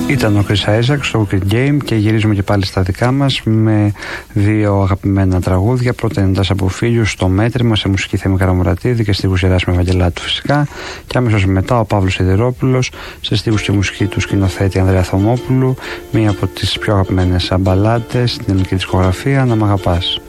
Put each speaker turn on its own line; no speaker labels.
Ήταν ο Chris Isaac στο Wicked Game και γυρίζουμε και πάλι στα δικά μας με δύο αγαπημένα τραγούδια. Πρώτα είναι «Τας από φίλους» στο μέτρημα σε μουσική Θέμη Καραμουρατίδη και στίχους Γεράσιμου Ευαγγελάτου φυσικά, και αμέσως μετά ο Παύλος Σιδηρόπουλος σε στίχους και μουσική του σκηνοθέτη Ανδρέα Θωμόπουλου, μία από τις πιο αγαπημένες μπαλάντες στην ελληνική δισκογραφία, «Να μ' αγαπάς».